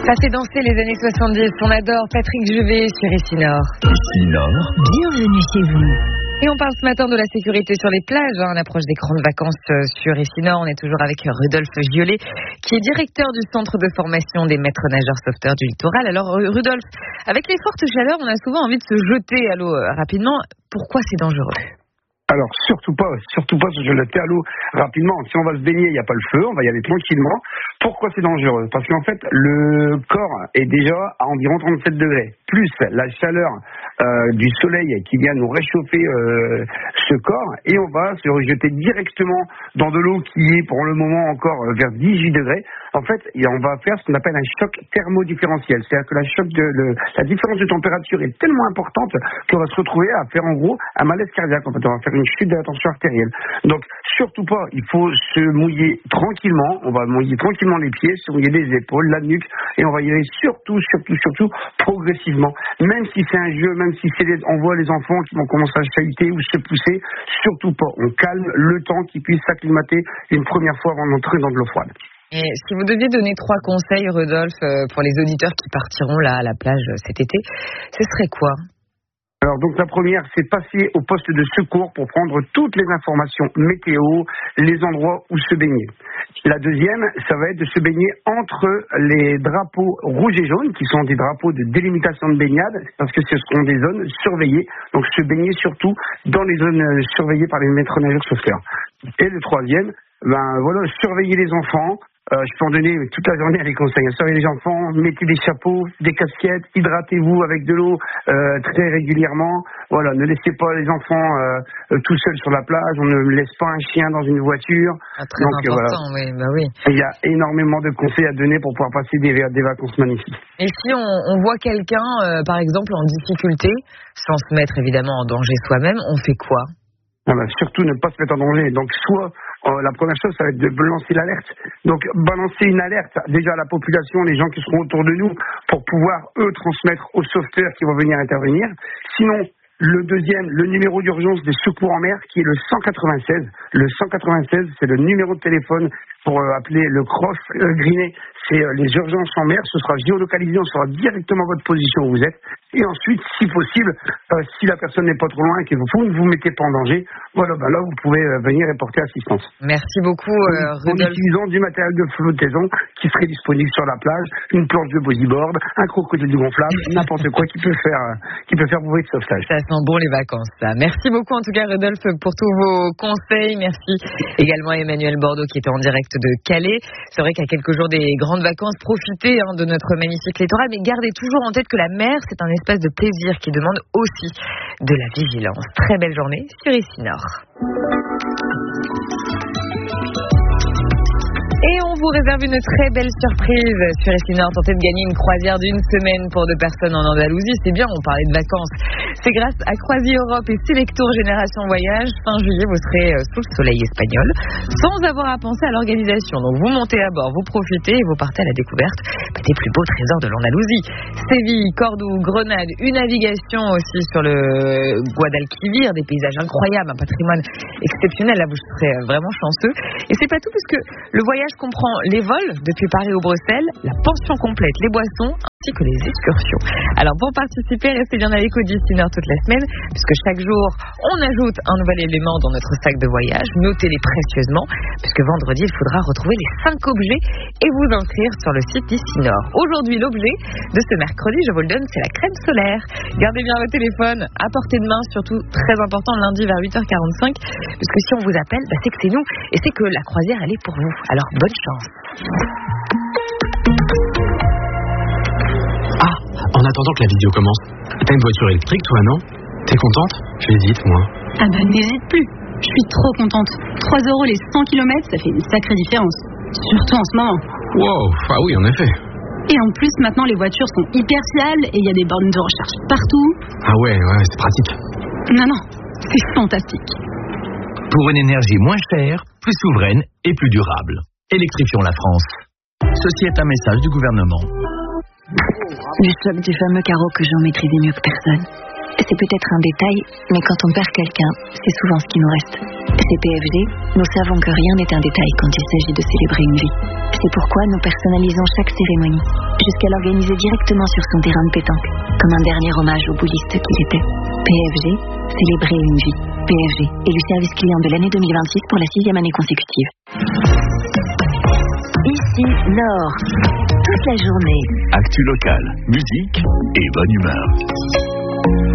Ça fait danser les années 70, on adore Patrick Juvet sur Ici Nord. Ici Nord, bienvenue chez vous. Et on parle ce matin de la sécurité sur les plages, à l'approche des grandes vacances sur Ici Nord. On est toujours avec Rudolf Giolet, qui est directeur du centre de formation des maîtres nageurs sauveteurs du littoral. Alors Rudolf, avec les fortes chaleurs, on a souvent envie de se jeter à l'eau rapidement. Pourquoi c'est dangereux ? Alors surtout pas se jeter à l'eau rapidement. Si on va se baigner, il n'y a pas le feu, on va y aller tranquillement. Pourquoi c'est dangereux ? Parce qu'en fait, le corps est déjà à environ 37 degrés, plus la chaleur du soleil qui vient nous réchauffer ce corps, et on va se rejeter directement dans de l'eau qui est pour le moment encore vers 18 degrés. En fait, on va faire ce qu'on appelle un choc thermodifférentiel. C'est-à-dire que la différence de température est tellement importante qu'on va se retrouver à faire en gros un malaise cardiaque. En fait, on va faire une chute de la tension artérielle. Donc, surtout pas, il faut se mouiller tranquillement. On va mouiller tranquillement les pieds, se mouiller les épaules, la nuque, et on va y aller surtout progressivement. Même si c'est un jeu, même si on voit les enfants qui vont commencer à chahuter ou se pousser, surtout pas. On calme le temps qu'ils puissent s'acclimater une première fois avant d'entrer dans de l'eau froide. Et si vous deviez donner 3 conseils, Rudolf, pour les auditeurs qui partiront là à la plage cet été, ce serait quoi ? Alors donc la première, c'est passer au poste de secours pour prendre toutes les informations météo, les endroits où se baigner. La deuxième, ça va être de se baigner entre les drapeaux rouges et jaunes, qui sont des drapeaux de délimitation de baignade, parce que ce seront des zones surveillées. Donc se baigner surtout dans les zones surveillées par les maîtres nageurs sauveteurs. Et le troisième, surveiller les enfants. Je peux en donner toute la journée à les conseils. Surveillez les enfants, mettez des chapeaux, des casquettes, hydratez-vous avec de l'eau très régulièrement. Voilà, ne laissez pas les enfants tout seuls sur la plage. On ne laisse pas un chien dans une voiture. Très important, oui. Il y a énormément de conseils à donner pour pouvoir passer des vacances magnifiques. Et si on voit quelqu'un, par exemple, en difficulté, sans se mettre évidemment en danger soi-même, on fait quoi ? Surtout ne pas se mettre en danger. Donc soit la première chose, ça va être de lancer l'alerte. Donc balancer une alerte déjà à la population, les gens qui seront autour de nous, pour pouvoir eux transmettre aux sauveteurs qui vont venir intervenir. Sinon, le deuxième, le numéro d'urgence des secours en mer, qui est le 196. Le 196, c'est le numéro de téléphone pour appeler le cross greené. C'est les urgences en mer. Ce sera géolocalisé, on saura directement votre position où vous êtes. Et ensuite, si possible, si la personne n'est pas trop loin et que vous ne vous mettez pas en danger, là vous pouvez venir et porter assistance. Merci beaucoup, en utilisant du matériel de flottaison qui serait disponible sur la plage, une planche de bodyboard, un crocodile gonflable, n'importe quoi qui peut faire bouger de sauvetage. Ça sent bon les vacances, ça. Merci beaucoup en tout cas, Rudolf, pour tous vos conseils. Merci également à Emmanuel Bordeaux qui était en direct de Calais. C'est vrai qu'à quelques jours des grandes vacances, profitez de notre magnifique littoral, mais gardez toujours en tête que la mer, c'est un espace de plaisir qui demande aussi de la vigilance. Très belle journée sur Ici Nord. Et on vous réserve une très belle surprise sur Ici Nord. Tentez de gagner une croisière d'une semaine pour 2 personnes en Andalousie. C'est bien, on parlait de vacances. C'est grâce à Croisi Europe et Selectour Génération Voyage. Fin juillet, vous serez sous le soleil espagnol, sans avoir à penser à l'organisation. Donc vous montez à bord, vous profitez et vous partez à la découverte des plus beaux trésors de l'Andalousie. Séville, Cordoue, Grenade, une navigation aussi sur le Guadalquivir, des paysages incroyables, un patrimoine exceptionnel. Là, vous serez vraiment chanceux. Et c'est pas tout, puisque le voyage comprend les vols depuis Paris ou Bruxelles, la pension complète, les boissons, ainsi que les excursions. Alors pour participer, restez bien avec Ici Nord toute la semaine, puisque chaque jour, on ajoute un nouvel élément dans notre sac de voyage. Notez-les précieusement, puisque vendredi, il faudra retrouver les 5 objets et vous inscrire sur le site d'Ici Nord. Aujourd'hui, l'objet de ce mercredi, je vous le donne, c'est la crème solaire. Gardez bien votre téléphone à portée de main, surtout très important, lundi vers 8h45, puisque si on vous appelle, c'est que c'est nous, et c'est que la croisière, elle est pour vous. Alors, bonne chance. En attendant que la vidéo commence, t'as une voiture électrique, toi, non ? T'es contente ? J'hésite, moi. N'hésite plus. Je suis trop contente. 3 € les 100 km, ça fait une sacrée différence. Surtout en ce moment. Wow, ah oui, en effet. Et en plus, maintenant, les voitures sont hyper fiables et il y a des bornes de recharge partout. Ah ouais, c'est pratique. Non, c'est fantastique. Pour une énergie moins chère, plus souveraine et plus durable. Électrifions la France. Ceci est un message du gouvernement. Du choc du fameux carreau que j'en maîtrisais mieux que personne. C'est peut-être un détail, mais quand on perd quelqu'un, c'est souvent ce qui nous reste. Chez PFG, nous savons que rien n'est un détail quand il s'agit de célébrer une vie. C'est pourquoi nous personnalisons chaque cérémonie, jusqu'à l'organiser directement sur son terrain de pétanque, comme un dernier hommage au bouliste qu'il était. PFG, célébrer une vie. PFG, élu service client de l'année 2026 pour la 6e année consécutive. Ici, Nord. Toute la journée. Actu locale, musique et bonne humeur.